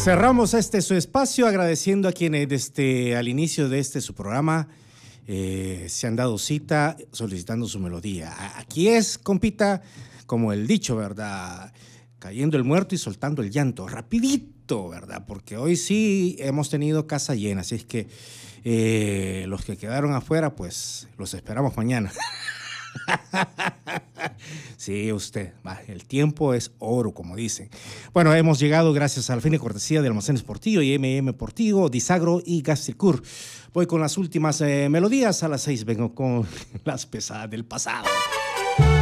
Cerramos su espacio agradeciendo a quienes desde al inicio de su programa se han dado cita solicitando su melodía. Aquí es, compita, como el dicho, ¿verdad? Cayendo el muerto y soltando el llanto, rapidito, ¿verdad? Porque hoy sí hemos tenido casa llena, así es que los que quedaron afuera, pues los esperamos mañana. Sí, usted, el tiempo es oro, como dicen. Bueno, hemos llegado gracias a la fina cortesía de Almacenes Portillo y M&M Portillo, Disagro y Gastricur. Voy con las últimas melodías. A las 6 vengo con las pesadas del pasado.